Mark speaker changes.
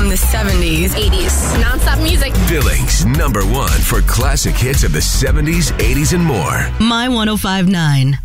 Speaker 1: from the 70s,
Speaker 2: 80s. Non-stop music.
Speaker 3: Billings #1 for classic hits of the 70s, 80s, and more.
Speaker 4: My 105.9.